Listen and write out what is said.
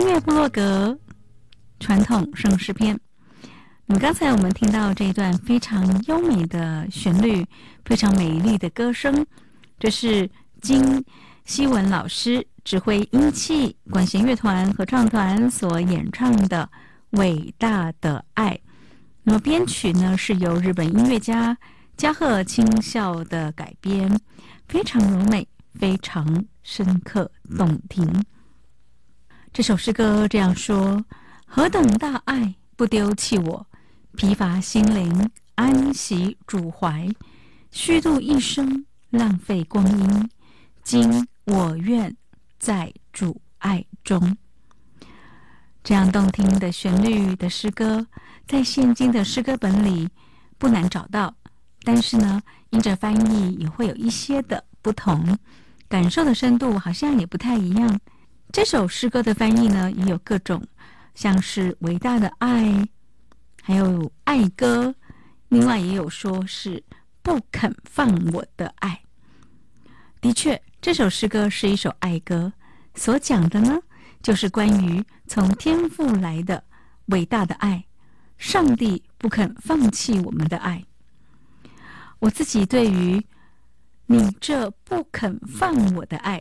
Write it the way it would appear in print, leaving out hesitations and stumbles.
乐部落格传统圣诗篇。刚才我们听到这一段非常优美的旋律，非常美丽的歌声，这是金希文老师指挥音器管弦乐团合唱团所演唱的《伟大的爱》。那么编曲呢是由日本音乐家加贺清孝的改编，非常柔美，非常深刻动听。这首诗歌这样说：何等大爱，不丢弃我，疲乏心灵安息主怀，虚度一生浪费光阴，今我愿在主爱中。这样动听的旋律的诗歌，在现今的诗歌本里不难找到，但是呢，因着翻译也会有一些的不同，感受的深度好像也不太一样。这首诗歌的翻译呢，也有各种，像是伟大的爱，还有爱歌，另外也有说是不肯放我的爱。的确，这首诗歌是一首爱歌，所讲的呢，就是关于从天父来的伟大的爱，上帝不肯放弃我们的爱。我自己对于你这不肯放我的爱